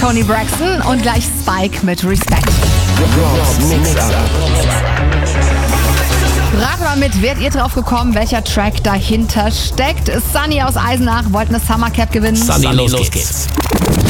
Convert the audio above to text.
Toni Braxton und gleich Spike mit Respect. Rat mal mit, wärt ihr drauf gekommen, welcher Track dahinter steckt? Sunny aus Eisenach wollte eine Summer Cap gewinnen. Sunny, los geht's.